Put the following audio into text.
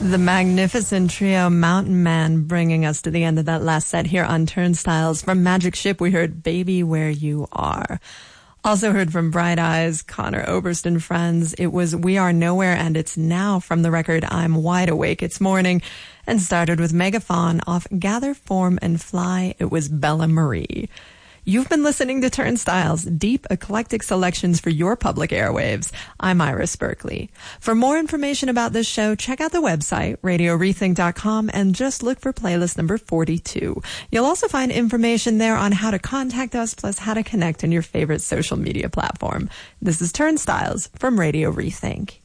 The magnificent trio Mountain Man bringing us to the end of that last set here on Turnstiles. From Magic Ship, we heard Baby Where You Are. Also heard from Bright Eyes, Conor Oberst and Friends. It was We Are Nowhere, and it's now from the record I'm Wide Awake, It's Morning. And started with Megaphone off Gather Form and Fly. It was Bella Marie. You've been listening to Turnstiles, deep, eclectic selections for your public airwaves. I'm Iris Berkeley. For more information about this show, check out the website, radiorethink.com, and just look for playlist number 42. You'll also find information there on how to contact us, plus how to connect on your favorite social media platform. This is Turnstiles from Radio Rethink.